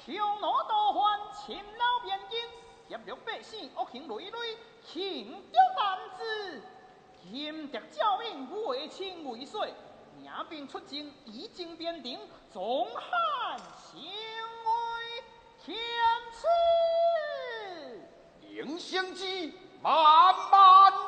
求挪多患，勤劳边境，协助百姓恶行累累，轻雕男子，严得教命，为清为水，领兵出征，以征边庭，众汉相为天赐。 应相机慢慢